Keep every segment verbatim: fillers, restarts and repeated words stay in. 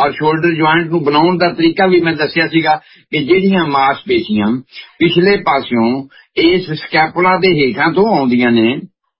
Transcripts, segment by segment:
ਔਰ shoulder joint ਨੂੰ ਬਣਾਉਣ ਦਾ ਤਰੀਕਾ ਵੀ ਮੈਂ ਦੱਸਿਆ ਸੀਗਾ ਕਿ ਜਿਹੜੀਆਂ ਮਾਸਪੇਸ਼ੀਆਂ ਪਿਛਲੇ ਪਾਸਿਓਂ ਇਸ ਸਕੈਪੂਲਾ ਦੇ ਹੇਠਾਂ ਤੋਂ ਆਉਂਦੀਆਂ ਨੇ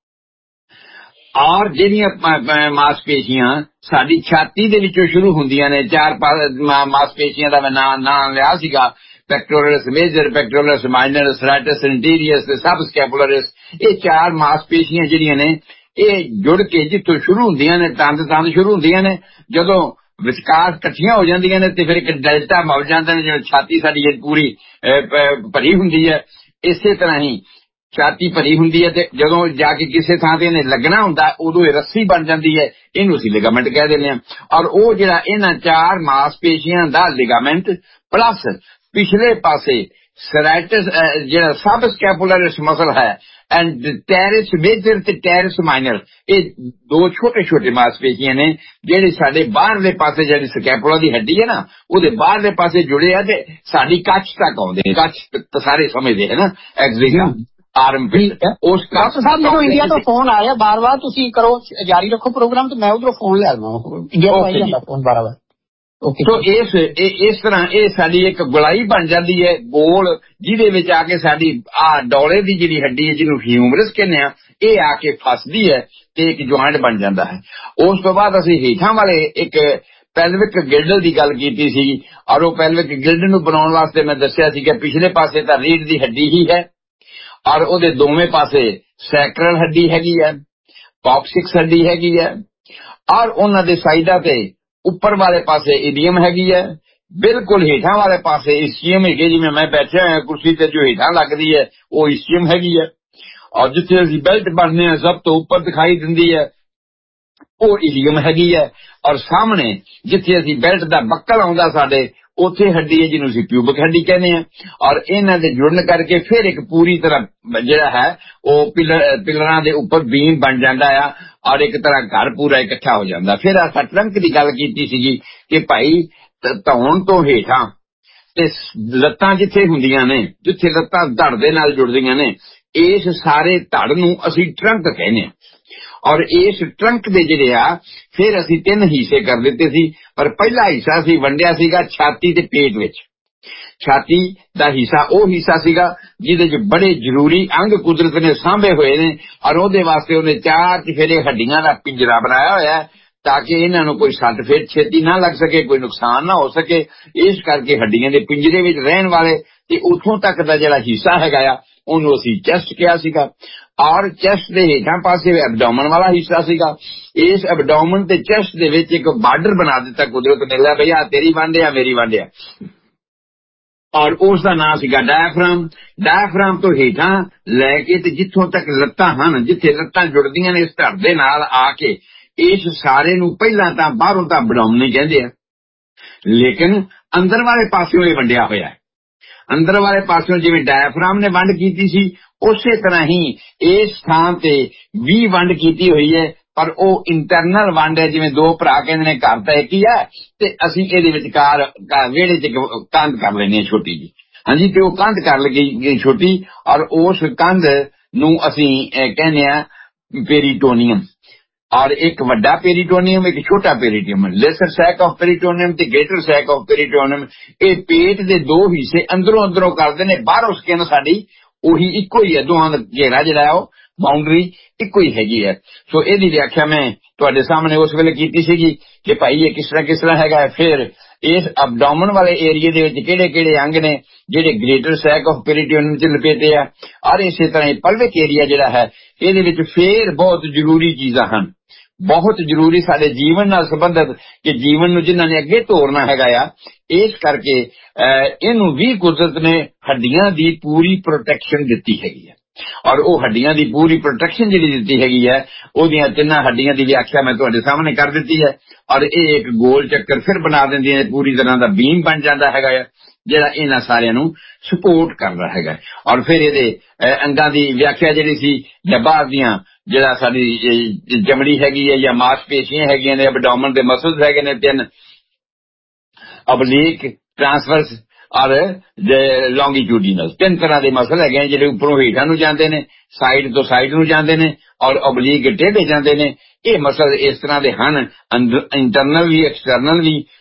ਔਰ ਜਿਹੜੀਆਂ ਮਾਸਪੇਸ਼ੀਆਂ ਸਾਡੀ ਛਾਤੀ ਦੇ ਵਿੱਚੋਂ ਸ਼ੁਰੂ ਹੁੰਦੀਆਂ ਨੇ, ਚਾਰ ਮਾਸਪੇਸ਼ੀਆਂ ਦਾ ਮੈਂ ਨਾਂ ਨਾਂ ਲਿਆ ਸੀਗਾ, ਪੈਕਟੋਰਸ ਮੇਜਰ, ਪੈਕਟੋਰਸ ਮਾਈਨਰ, ਸਰਾਟਸ ਇੰਟੀਰੀਅਸ ਤੇ ਸਬ ਸਕੈਪੂਲਰਿਸ। ਇਹ ਚਾਰ ਮਾਸਪੇਸ਼ੀਆਂ ਜਿਹੜੀਆਂ ਨੇ ਇਹ ਜੁੜ ਕੇ ਜਿੱਥੋਂ ਸ਼ੁਰੂ ਹੁੰਦੀਆਂ ਨੇ, ਤੰਦ ਤੰਦ ਸ਼ੁਰੂ ਹੁੰਦੀਆਂ ਨੇ, ਜਦੋਂ ਵਿਚਕਾਰ ਇਕੱਠੀਆਂ ਹੋ ਜਾਂਦੀਆਂ ਨੇ ਤੇ ਫਿਰ ਇੱਕ ਡੈਲਟਾ ਮਿਲ ਜਾਂਦਾ ਨੇ, ਜਿਵੇਂ ਛਾਤੀ ਸਾਡੀ ਪੂਰੀ ਭਰੀ ਹੁੰਦੀ ਹੈ। ਇਸੇ ਤਰ੍ਹਾਂ ਹੀ ਛਾਤੀ ਭਰੀ ਹੁੰਦੀ ਹੈ ਤੇ ਜਦੋਂ ਜਾ ਕੇ ਕਿਸੇ ਥਾਂ ਤੇ ਇਹਨੇ ਲੱਗਣਾ ਹੁੰਦਾ ਉਦੋਂ ਇਹ ਰੱਸੀ ਬਣ ਜਾਂਦੀ ਹੈ, ਇਹਨੂੰ ਅਸੀਂ ਲਿਗਾਮੈਂਟ ਕਹਿ ਦਿੰਦੇ ਹਾਂ। ਔਰ ਉਹ ਜਿਹੜਾ ਇਹਨਾਂ ਚਾਰ ਮਾਸਪੇਸ਼ੀਆਂ ਦਾ ਲਿਗਾਮੈਂਟ ਪਲੱਸ ਪਿਛਲੇ ਪਾਸੇ ਸਰਾਈਟਸ ਜਿਹੜਾ ਸਬ ਸਕੈਪੂਲਰਿਸ ਮਸਲ ਹੈ ਐਂਡ ਟੈਰਿਸ ਮੇਜਰ ਤੇ ਟੈਰਿਸ ਮਾਈਨਰ, ਇਹ ਦੋ ਛੋਟੇ ਛੋਟੇ ਮਾਸਪੇਸ਼ੀਆਂ ਨੇ ਜਿਹੜੇ ਸਾਡੇ ਬਾਹਰਲੇ ਪਾਸੇ ਜਿਹੜੀ ਸਕੈਪੂਲਾ ਦੀ ਹੱਡੀ ਹੈ ਨਾ ਉਹਦੇ ਬਾਹਰਲੇ ਪਾਸੇ ਜੁੜੇ ਆ ਤੇ ਸਾਡੀ ਕੱਛ ਤੱਕ ਆਉਂਦੇ ਨੇ। ਕੱਛ ਤਾਂ ਸਾਰੇ ਸਮਝਦੇ ਹੈ ਨਾ, ਐਗਜ਼ੀਕਾ ਆਰਮਪਿਟ। ਉਸ ਡਾਕਟਰ ਸਾਹਿਬ ਮੈਨੂੰ ਇੰਡੀਆ ਤੋਂ ਫੋਨ ਆਇਆ ਬਾਰ ਬਾਰ, ਤੁਸੀਂ ਕਰੋ ਜਾਰੀ ਰੱਖੋ ਪ੍ਰੋਗਰਾਮ ਤੇ ਮੈਂ ਉਧਰੋਂ ਫੋਨ ਲੈ ਲਵਾਂ। ਇੰਡੀਆ ਤੋਂ ਆਈ ਜਾਂਦਾ ਫੋਨ ਬਾਰ ਬਾਰ। ਸੋ ਇਸ ਇਸ ਤਰ੍ਹਾਂ ਇਹ ਸਾਡੀ ਇੱਕ ਗੁਲਾਈ ਬਣ ਜਾਂਦੀ ਹੈ ਗੋਲ, ਜਿਹਦੇ ਵਿੱਚ ਆ ਕੇ ਸਾਡੀ ਆ ਡੌਲੇ ਦੀ ਜਿਹੜੀ ਹੱਡੀ ਹੈ ਜਿਹਨੂੰ ਹਿਊਮਰਸ ਕਹਿੰਦੇ ਆ, ਇਹ ਆ ਕੇ ਫਸਦੀ ਹੈ ਤੇ ਇੱਕ ਜੁਆਇੰਟ ਬਣ ਜਾਂਦਾ ਹੈ। ਉਸ ਤੋਂ ਬਾਅਦ ਅਸੀਂ ਹੇਠਾਂ ਵਾਲੇ ਇੱਕ ਪੈਲਵਿਕ ਗਿਲਡ ਦੀ ਗੱਲ ਕੀਤੀ ਸੀ ਔਰ ਉਹ ਪੈਲਵਿਕ ਗਿਲਡ ਨੂੰ ਬਣਾਉਣ ਵਾਸਤੇ ਮੈਂ ਦੱਸਿਆ ਸੀ ਕਿ ਪਿਛਲੇ ਪਾਸੇ ਤਾਂ ਰੀੜ ਦੀ ਹੱਡੀ ਹੀ ਹੈ ਔਰ ਉਹਦੇ ਦੋਵੇਂ ਪਾਸੇ ਸੈਕਰਲ ਹੱਡੀ ਹੈਗੀ ਹੈ, ਕਾਕਸਿਕਸ ਹੱਡੀ ਹੈਗੀ ਹੈ ਔਰ ਉਹਨਾਂ ਦੇ ਸਾਈਡਾਂ ਤੇ ਉੱਪਰ ਵਾਲੇ ਪਾਸੇ ਇਲੀਅਮ ਹੈਗੀ ਹੈ, ਬਿਲਕੁਲ ਹੇਠਾਂ ਵਾਲੇ ਪਾਸੇ ਇਸਕੀਅਮ ਹੈਗੇ, ਜਿਵੇਂ ਮੈਂ ਬੈਠਿਆ ਹੋਇਆ ਕੁਰਸੀ ਤੇ ਜੋ ਹੇਠਾਂ ਲੱਗਦੀ ਹੈ ਉਹ ਇਸਕੀਅਮ ਹੈਗੀ ਹੈ ਔਰ ਜਿੱਥੇ ਅਸੀਂ ਬੈਲਟ ਬਣਨੇ ਆ ਸਭ ਤੋਂ ਉੱਪਰ ਦਿਖਾਈ ਦਿੰਦੀ ਹੈ ਉਹ ਇਲੀਅਮ ਹੈਗੀ ਹੈ ਔਰ ਸਾਹਮਣੇ ਜਿੱਥੇ ਅਸੀਂ ਬੈਲਟ ਦਾ ਬੱਕਲ ਆਉਂਦਾ ਸਾਡੇ ਉੱਥੇ ਹੱਡੀ ਹੈ ਜਿਹਨੂੰ ਅਸੀਂ ਪਿਊਬਿਕ ਹੱਡੀ ਕਹਿੰਦੇ ਆ ਔਰ ਇਹਨਾਂ ਦੇ ਜੁੜਨ ਕਰਕੇ ਫਿਰ ਇੱਕ ਪੂਰੀ ਤਰ੍ਹਾਂ ਜਿਹੜਾ ਹੈ ਉਹ ਪਿਲਰ ਪਿਲਰਾਂ ਦੇ ਉੱਪਰ ਬੀਮ ਬਣ ਜਾਂਦਾ ਆ ਔਰ ਇੱਕ ਤਰ੍ਹਾਂ ਘਰ ਪੂਰਾ ਇਕੱਠਾ ਹੋ ਜਾਂਦਾ। ਫਿਰ ਆਪਾਂ ਟਰੰਕ ਦੀ ਗੱਲ ਕੀਤੀ ਸੀਗੀ ਕਿ ਭਾਈ ਧੌਣ ਤੋਂ ਹੇਠਾਂ ਤੇ ਲੱਤਾਂ ਜਿੱਥੇ ਹੁੰਦੀਆਂ ਨੇ, ਜਿੱਥੇ ਲੱਤਾਂ ਧੜ ਦੇ ਨਾਲ ਜੁੜਦੀਆਂ ਨੇ, ਇਸ ਸਾਰੇ ਧੜ ਨੂੰ ਅਸੀਂ ਟਰੰਕ ਕਹਿੰਦੇ ਹਾਂ ਔਰ ਇਸ ਟਰੰਕ ਦੇ ਜਿਹੜੇ ਆ ਫਿਰ ਅਸੀਂ ਤਿੰਨ ਹਿੱਸੇ ਕਰ ਦਿੱਤੇ ਸੀ। ਪਰ ਪਹਿਲਾ ਹਿੱਸਾ ਅਸੀਂ ਵੰਡਿਆ ਸੀਗਾ ਛਾਤੀ ਤੇ ਪੇਟ ਵਿੱਚ। ਛਾਤੀ ਦਾ ਹਿੱਸਾ ਉਹ ਹਿੱਸਾ ਸੀਗਾ ਜਿਹਦੇ ਚ ਬੜੇ ਜ਼ਰੂਰੀ ਅੰਗ ਕੁਦਰਤ ਨੇ ਸਾਂਭੇ ਹੋਏ ਨੇ ਔਰ ਉਹਦੇ ਵਾਸਤੇ ਉਹਨੇ ਚਾਰ ਚਫੇਰੇ ਹੱਡੀਆਂ ਦਾ ਪਿੰਜਰਾ ਬਣਾਇਆ ਹੋਇਆ ਤਾਂ ਕਿ ਇਹਨਾਂ ਨੂੰ ਕੋਈ ਸੱਟ ਫੇਟ ਛੇਤੀ ਨਾ ਲੱਗ ਸਕੇ, ਕੋਈ ਨੁਕਸਾਨ ਨਾ ਹੋ ਸਕੇ। ਇਸ ਕਰਕੇ ਹੱਡੀਆਂ ਦੇ ਪਿੰਜਰੇ ਵਿੱਚ ਰਹਿਣ ਵਾਲੇ ਤੇ ਉੱਥੋਂ ਤੱਕ ਦਾ ਜਿਹੜਾ ਹਿੱਸਾ ਹੈਗਾ ਆ ਉਹਨੂੰ ਅਸੀਂ ਚੈਸਟ ਕਿਹਾ ਸੀਗਾ ਔਰ ਚੈਸਟ ਦੇ ਹੇਠਾਂ ਪਾਸੇ ਐਬਡੋਮਨ ਵਾਲਾ ਹਿੱਸਾ ਸੀਗਾ। ਇਸ ਐਬਡੋਮਨ ਤੇ ਚੈਸਟ ਦੇ ਵਿੱਚ ਇੱਕ ਬਾਰਡਰ ਬਣਾ ਦਿੱਤਾ ਕੁਦਰਤ ਨੇ, ਲੈ ਬਈ ਆ ਤੇਰੀ ਵੰਡ ਆ ਮੇਰੀ ਵੰਡ ਆ ਔਰ ਉਸ ਦਾ ਨਾਂ ਸੀਗਾ ਡਾਇਫਰਾਮ। ਡਾਇਫਰਾਮ ਤੋਂ ਹੇਠਾਂ ਲੈ ਕੇ ਤੇ ਜਿੱਥੋਂ ਤੱਕ ਲੱਤਾਂ ਹਨ, ਜਿੱਥੇ ਲੱਤਾਂ ਜੁੜਦੀਆਂ ਨੇ ਇਸ ਧੜ ਦੇ ਨਾਲ ਆ ਕੇ, ਇਸ ਸਾਰੇ ਨੂੰ ਪਹਿਲਾਂ ਤਾਂ ਬਾਹਰੋਂ ਤਾਂ ਐਬਡੋਮਨ ਹੀ ਕਹਿੰਦੇ ਆ ਲੇਕਿਨ ਅੰਦਰ ਵਾਲੇ ਪਾਸਿਓਂ ਇਹ ਵੰਡਿਆ ਹੋਇਆ ਹੈ। ਅੰਦਰ ਵਾਲੇ ਪਾਸਿਓਂ ਜਿਵੇਂ ਡਾਇਫਰਾਮ ਨੇ ਵੰਡ ਕੀਤੀ ਸੀ ਉਸੇ ਤਰ੍ਹਾਂ ਹੀ ਇਸ ਥਾਂ ਤੇ ਵੀ ਵੰਡ ਕੀਤੀ ਹੋਈ ਹੈ ਪਰ ਉਹ ਇੰਟਰਨਲ ਵੰਡ ਹੈ। ਜਿਵੇਂ ਦੋ ਭਰਾ ਕਹਿੰਦੇ ਨੇ ਘਰ ਤਾਂ ਇੱਕ ਹੀ ਹੈ ਤੇ ਅਸੀਂ ਇਹਦੇ ਵਿਚਕਾਰ ਵਿਹੜੇ ਚ ਕੰਧ ਕਰ ਲੈਣੀ ਹੈ ਛੋਟੀ ਜੀ, ਹਾਂਜੀ, ਤੇ ਉਹ ਕੰਧ ਕਰ ਲਈ ਛੋਟੀ ਔਰ ਉਸ ਕੰਧ ਨੂੰ ਅਸੀਂ ਕਹਿੰਦੇ ਆ ਪੇਰੀਟੋਨੀਅਮ ਔਰ ਇੱਕ ਵੱਡਾ ਪੇਰੀਟੋਨੀਅਮ ਇੱਕ ਛੋਟਾ ਪੇਰੀਟੋਨੀਅਮ, ਲੈਸਰ ਸੈਕ ਆਫ ਪੇਰੀਟੋਨੀਅਮ ਤੇ ਗ੍ਰੇਟਰ ਸੈਕ ਆਫ ਪੇਰੀਟੋਨੀਅਮ। ਇਹ ਪੇਟ ਦੇ ਦੋ ਹਿੱਸੇ ਅੰਦਰੋਂ ਅੰਦਰੋਂ ਕਰਦੇ ਨੇ, ਬਾਹਰੋਂ ਸਕਿਨ ਸਾਡੀ ਉਹੀ ਇੱਕੋ ਹੀ ਹੈ, ਦੋਹਾਂ ਦਾ ਘੇਰਾ ਜਿਹੜਾ ਹੈ ਉਹ ਬਾਉਂਡਰੀ ਇੱਕੋ ਹੀ ਹੈਗੀ ਹੈ। ਸੋ ਇਹਦੀ ਵਿਆਖਿਆ ਮੈਂ ਤੁਹਾਡੇ ਸਾਹਮਣੇ ਉਸ ਵੇਲੇ ਕੀਤੀ ਸੀਗੀ ਕਿ ਭਾਈ ਇਹ ਕਿਸ ਤਰ੍ਹਾਂ ਕਿਸ ਤਰ੍ਹਾਂ ਹੈਗਾ। ਫਿਰ ਇਸ ਅਬਡੋਮਨ ਵਾਲੇ ਏਰੀਏ ਦੇ ਵਿੱਚ ਕਿਹੜੇ ਕਿਹੜੇ ਅੰਗ ਨੇ ਜਿਹੜੇ ਗ੍ਰੇਟਰ ਸੈਕ ਆਫ ਪੇਰੀਟੋਨੀਅਮ ਚ ਲਪੇਟੇ ਆ ਔਰ ਇਸੇ ਤਰ੍ਹਾਂ ਹੀ ਪਲਵਿਕ ਏਰੀਆ ਜਿਹੜਾ ਹੈ ਇਹਦੇ ਵਿੱਚ ਫੇਰ ਬਹੁਤ ਜ਼ਰੂਰੀ ਚੀਜ਼ਾਂ ਹਨ, ਬਹੁਤ ਜ਼ਰੂਰੀ ਸਾਡੇ ਜੀਵਨ ਨਾਲ ਸੰਬੰਧਿਤ ਕਿ ਜੀਵਨ ਨੂੰ ਜਿਨ੍ਹਾਂ ਨੇ ਅੱਗੇ ਤੋਰਨਾ ਹੈਗਾ ਆ। ਇਸ ਕਰਕੇ ਇਹਨੂੰ ਵੀ ਕੁਦਰਤ ਨੇ ਹੱਡੀਆਂ ਦੀ ਪੂਰੀ ਪ੍ਰੋਟੈਕਸ਼ਨ ਦਿੱਤੀ ਹੈਗੀ ਹੈ ਔਰ ਉਹ ਹੱਡੀਆਂ ਦੀ ਪੂਰੀ ਪ੍ਰੋਟੈਕਸ਼ਨ ਜਿਹੜੀ ਦਿੱਤੀ ਹੈਗੀ ਹੈ ਉਹਦੀਆਂ ਤਿੰਨਾਂ ਹੱਡੀਆਂ ਦੀ ਵਿਆਖਿਆ ਮੈਂ ਤੁਹਾਡੇ ਸਾਹਮਣੇ ਕਰ ਦਿੱਤੀ ਹੈ ਔਰ ਇਹ ਇੱਕ ਗੋਲ ਚੱਕਰ ਫਿਰ ਬਣਾ ਦਿੰਦੀਆਂ ਨੇ, ਪੂਰੀ ਤਰ੍ਹਾਂ ਦਾ ਬੀਮ ਬਣ ਜਾਂਦਾ ਹੈਗਾ ਆ ਜਿਹੜਾ ਇਹਨਾਂ ਸਾਰਿਆਂ ਨੂੰ ਸਪੋਰਟ ਕਰਦਾ ਹੈਗਾ। ਔਰ ਫਿਰ ਇਹਦੇ ਅੰਗਾਂ ਦੀ ਵਿਆਖਿਆ ਜਿਹੜੀ ਸੀ ਜਾਂ ਬਾਹਰ ਦੀਆਂ ਜਿਹੜਾ ਸਾਡੀ ਚਮੜੀ ਹੈਗੀ ਹੈ ਜਾਂ ਮਾਸਪੇਸ਼ੀਆਂ ਹੈਗੀਆਂ ਨੇ, ਐਬਡੋਮਨ ਦੇ ਮਸਲਸ ਹੈਗੇ ਨੇ ਤਿੰਨ, ਅਬਲੀਕ, ਟ੍ਰਾਂਸਵਰਸ ਔਰ ਲੌਂਗੀਟਿਊਡਿਨਲ, ਤਿੰਨ ਤਰ੍ਹਾਂ ਦੇ ਮਸਲ ਹੈਗੇ ਜਿਹੜੇ ਉੱਪਰੋਂ ਹੇਠਾਂ ਨੂੰ ਜਾਂਦੇ ਨੇ, ਸਾਈਡ ਤੋਂ ਸਾਈਡ ਨੂੰ ਜਾਂਦੇ ਨੇ ਔਰ ਅਬਲੀਕ ਟੇਢੇ ਜਾਂਦੇ ਨੇ। ਇਹ ਮਸਲ ਇਸ ਤਰ੍ਹਾਂ ਦੇ ਹਨ, ਇੰਟਰਨਲ ਵੀ ਐਕਸਟਰਨਲ ਵੀ